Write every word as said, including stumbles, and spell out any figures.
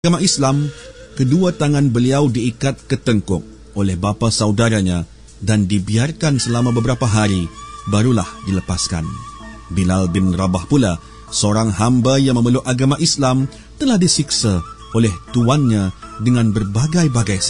Agama Islam, kedua tangan beliau diikat ke tengkuk oleh bapa saudaranya dan dibiarkan selama beberapa hari, barulah dilepaskan. Bilal bin Rabah pula, seorang hamba yang memeluk agama Islam, telah disiksa oleh tuannya dengan berbagai-bagai